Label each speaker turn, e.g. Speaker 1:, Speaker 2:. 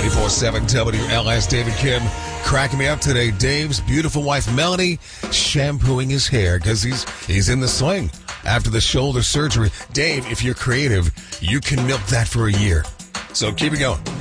Speaker 1: 94.7 WLS. David Kim cracking me up today. Dave's beautiful wife, Melanie, shampooing his hair because he's in the swing after the shoulder surgery. Dave, if you're creative, you can milk that for a year. So keep it going.